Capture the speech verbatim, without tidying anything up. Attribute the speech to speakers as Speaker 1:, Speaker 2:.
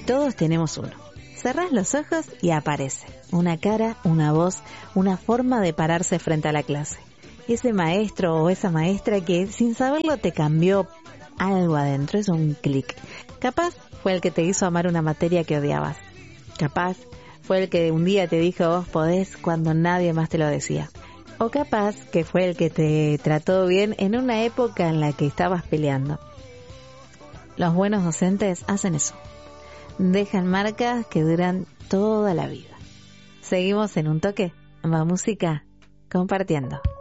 Speaker 1: Todos tenemos uno. Cerrás los ojos y aparece una cara, una voz, una forma de pararse frente a la clase. Ese maestro o esa maestra que sin saberlo te cambió algo adentro, es un clic. Capaz fue el que te hizo amar una materia que odiabas. Capaz fue el que un día te dijo vos podés cuando nadie más te lo decía. O capaz que fue el que te trató bien en una época en la que estabas peleando. Los buenos docentes hacen eso. Dejan marcas que duran toda la vida. Seguimos en Un Toque, va música, compartiendo.